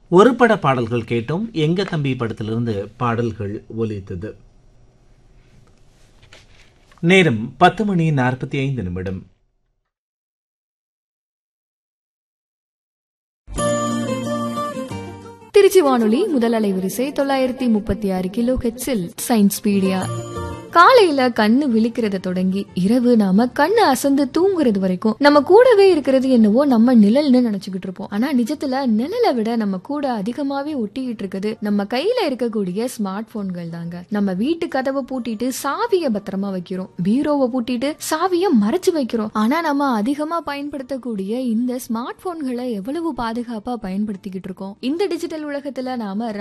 ஒரு பட பாடல்கள் கேட்டோம். எங்க தம்பி படத்திலிருந்து பாடல்கள் ஒலித்தது. நேரம் 10:45. திருச்சி வானொலி முதல் அலைவரிசை 936 கிலோ ஹெர்ட்ஸில் சயின்ஸ் பீடியா. காலையில கண்ணு விழிக்கிறத தொடங்கி இரவு நாம கண்ணு அசந்து தூங்குறது வரைக்கும் நம்ம கூடவே இருக்கிறது என்னவோ நம்ம நிழல்னு நினைச்சுக்கிட்டு இருப்போம். ஆனா நிஜத்துல நிழலை விட நம்ம கூட அதிகமாவே ஒட்டிக்கிட்டு இருக்குது நம்ம கையில இருக்கக்கூடிய ஸ்மார்ட் போன்கள் தாங்க. நம்ம வீட்டு கதவை பூட்டிட்டு சாவிய பத்திரமா வைக்கிறோம், பீரோவை பூட்டிட்டு சாவிய மறைச்சு வைக்கிறோம். ஆனா நம்ம அதிகமா பயன்படுத்தக்கூடிய இந்த ஸ்மார்ட் போன்களை எவ்வளவு பாதுகாப்பா பயன்படுத்திக்கிட்டு இருக்கோம்? இந்த டிஜிட்டல் உலகத்துல நாம